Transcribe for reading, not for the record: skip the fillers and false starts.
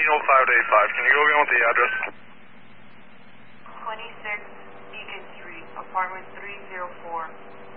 18005 to 85. Can you go again with the address? 26 Beacon Street, apartment 304.